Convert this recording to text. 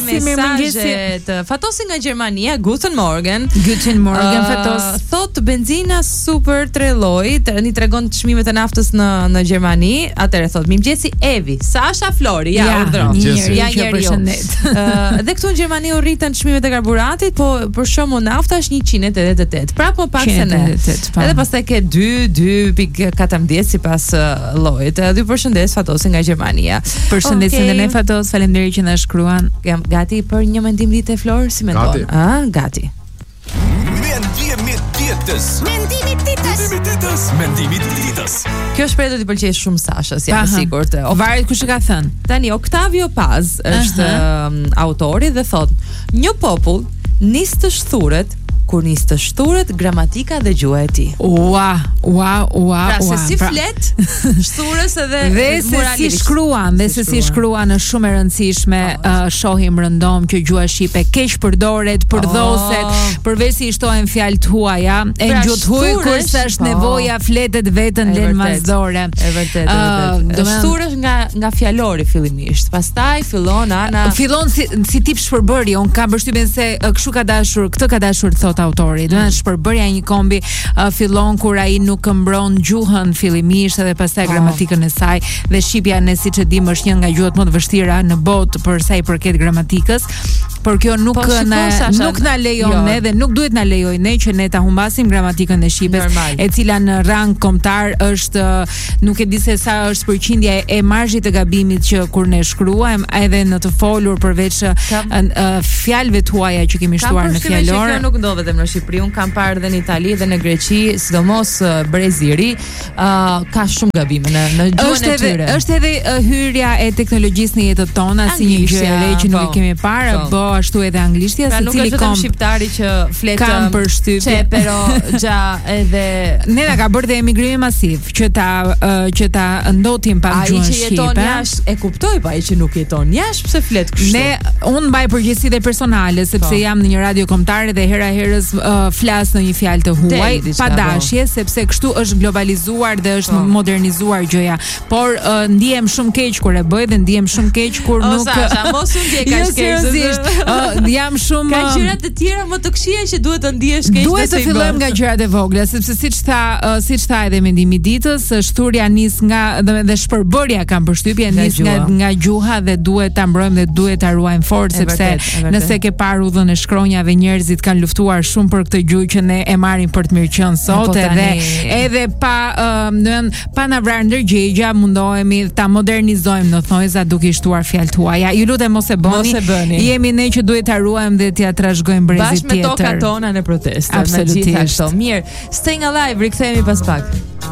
mesazhet. Fatosi nga Gjermania, Guten Morgen. Guten Morgen, Fatos. Thot benzina super 3 lloj, tani tregon çmimet e naftës në Gjermani. Atëherë thot, mirëmëngjesi Evi, Sasha Flori, urdhëron. Ja përshëndet. Dhe këtu në Gjermani u rritën çmimet e karburantit, po për shembull nafta është 188. Prapë më pak se ne. Edhe pastaj ke 2.14 sipas llojit. Ju përshëndes Fatosi nga Gjermania. Përshëndesim dhe ne Fatos, faleminderit që na shkruan. Jam gati për një mendim ditë Flor, si mendon? Gati. Mendimi ditës. Kjo shpreh do t'i pëlqej shumë Sashas, jam e sigurt. Varet kush e ka thënë. Tani Octavio Paz është autori dhe thot: një popull nis të shthuret kur nis të shturet gramatika dhe gjuha e tij. Pra se si flet shturës edhe dhe se si shkruan është shumë e rëndësishme. Shohim rëndom që gjuha shqipe keq përdoret, përdhoset, përveç se i shtohen fjalët huaja, e ngjut huaj kurse është nevoja fletet vetën lën mazdore. E vërtet. Shturësh nga fjalori fillimisht. Pastaj fillon si tip shpërbërje. Un kam përshtypjen se këtë ka dashur thot autori. Do të thënë shpërbërja një kombi fillon kur ai nuk këmbron gjuhën fillimisht edhe pastaj gramatikën e saj, dhe shqipja ne siç e dimë është një nga gjuhët më të vështira në botë për sa i përket gramatikës. Por kjo nuk na lejon ne dhe nuk duhet na lejoj ne që ne ta humbasim gramatikën e shqipes, e cila në rang kombëtar është, nuk e di se sa është përqindja e marzhit të gabimit që kur ne shkruajmë edhe në të folur, përveç fjalëve tuaja që kemi shtuar në fjalor. Kjo nuk ndodhet vetëm në Shqipëri, un kam parë edhe në Itali dhe në Greqi, sidomos Brezi i Ri, ka shumë gabime në gjuhën e tyre. Është edhe hyrja e teknologjisë në jetën tona si një gjë e re që nuk e kemi parë, ashtu edhe anglishtja, secili kom shqiptari që flet përshtypje, pero gja edhe ne na ka bërë dhe emigrimi masiv që ta ndotim pa gjuhën shqipe. Ai që jeton jashtë e kuptoj, pa ai që nuk jeton jashtë pse flet kështu. Unë mbaj përgjegjësi dhe personale, sepse jam në një radio kombëtare dhe hera herës flas në një fjalë të huaj, pa dashje, sepse kështu është globalizuar dhe është modernizuar gjëja. Por ndihem shumë keq kur e bëj dhe ndihem shumë keq kur nuk. Mos u ndjej kaq keq. Jam shumë ka gjëra të tjera më të këqija që duhet të ndihesh keq. Duhet të fillojmë nga gjërat e vogla, sepse siç tha edhe mendimi ditës, shturja nis dhe shpërbërja kam përshtypjen nis nga gjuha dhe duhet ta mbrojmë dhe duhet ta ruajmë fort, sepse nëse ke parë udhën e shkronjave, njerëzit kanë luftuar shumë për këtë gjuhë që ne e marrim për të mirëqenë sot, edhe pa na vrarë ndërgjegja mundohemi ta modernizojmë në thonjza duke i shtuar fjalët huaja. Ju lutem mos e bëni. Jemi ne që duhet ta ruajmë dhe t'ia trashëgojmë brezit tjetër. Bashkë me tokat tona në protestë. Absolutisht. Mirë, staying alive, rikthehemi pas pak.